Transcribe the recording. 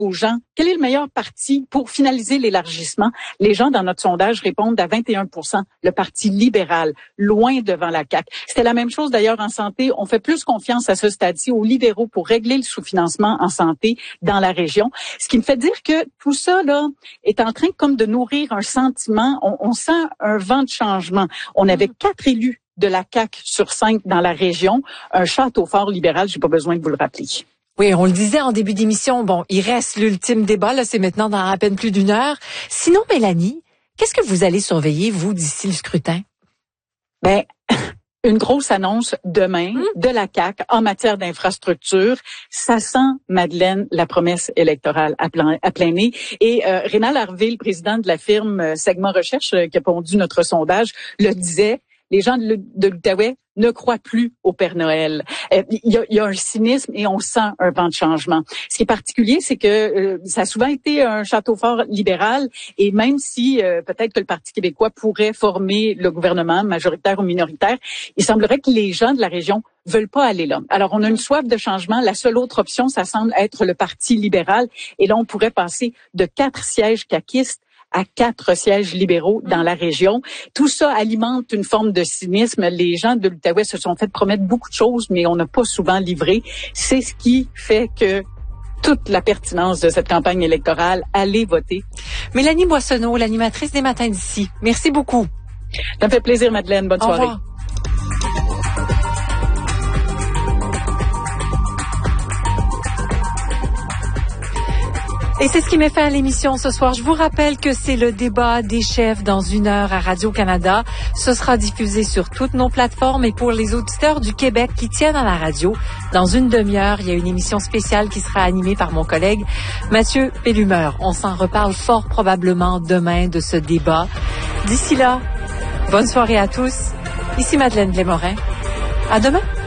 aux gens quel est le meilleur parti pour finaliser l'élargissement, les gens dans notre sondage répondent à 21%, le Parti libéral, loin devant la CAQ. C'était la même chose d'ailleurs en santé. On fait plus confiance à ce stade-ci aux libéraux pour régler le sous-financement en santé dans la région. Ce qui me fait dire que tout ça là est en train comme de nourrir un sentiment. On sent un vent de changement. On avait 4 élus de la CAQ sur 5 dans la région, un château fort libéral, j'ai pas besoin de vous le rappeler. Oui, on le disait en début d'émission, bon, il reste l'ultime débat, là, c'est maintenant dans à peine plus d'une heure. Sinon, Mélanie, qu'est-ce que vous allez surveiller, vous, d'ici le scrutin? Ben, une grosse annonce demain de la CAQ en matière d'infrastructure. Ça sent, Madeleine, la promesse électorale à plein nez. Et Rénal Harvey, le président de la firme Segment Recherche, qui a pondu notre sondage, le disait, les gens de l'Outaouais ne croient plus au Père Noël. Il y a un cynisme et on sent un vent de changement. Ce qui est particulier, c'est que ça a souvent été un château fort libéral et même si peut-être que le Parti québécois pourrait former le gouvernement majoritaire ou minoritaire, il semblerait que les gens de la région veulent pas aller là. Alors, on a une soif de changement. La seule autre option, ça semble être le Parti libéral. Et là, on pourrait passer de 4 sièges caquistes à 4 sièges libéraux dans la région. Tout ça alimente une forme de cynisme. Les gens de l'Outaouais se sont fait promettre beaucoup de choses, mais on n'a pas souvent livré. C'est ce qui fait que toute la pertinence de cette campagne électorale, allez voter. Mélanie Boissonneau, l'animatrice des Matins d'ici. Merci beaucoup. Ça me fait plaisir, Madeleine. Bonne soirée. Au revoir. Et c'est ce qui met fin à l'émission ce soir. Je vous rappelle que c'est le débat des chefs dans 1 heure à Radio-Canada. Ce sera diffusé sur toutes nos plateformes et pour les auditeurs du Québec qui tiennent à la radio, dans une demi-heure, il y a une émission spéciale qui sera animée par mon collègue Mathieu Pellumeur. On s'en reparle fort probablement demain de ce débat. D'ici là, bonne soirée à tous. Ici Madeleine Blais-Morin. À demain.